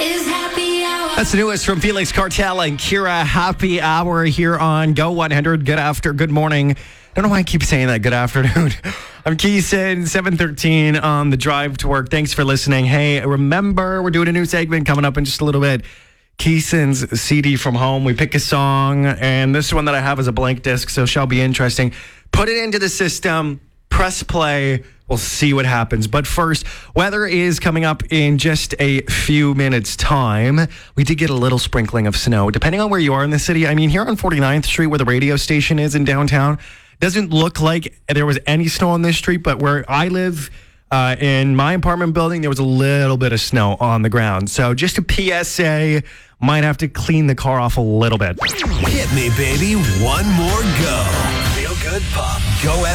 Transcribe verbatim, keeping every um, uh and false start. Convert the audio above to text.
That's the newest from Felix Cartel and Kira. Happy hour here on Go one hundred. Good after, good morning. I don't know why I keep saying that. Good afternoon. I'm Keeson, seven thirteen on the drive to work. Thanks for listening. Hey, remember, we're doing a new segment coming up in just a little bit. Keeson's C D from home. We pick a song, and this one that I have is a blank disc, so shall be interesting. Put it into the system, press play. We'll see what happens. But first, weather is coming up in just a few minutes' time. We did get a little sprinkling of snow. Depending on where you are in the city, I mean, here on forty-ninth Street, where the radio station is in downtown, doesn't look like there was any snow on this street, but where I live, uh, in my apartment building, there was a little bit of snow on the ground. So just a P S A, might have to clean the car off a little bit. Hit me, baby. One more go. Feel good pop. Go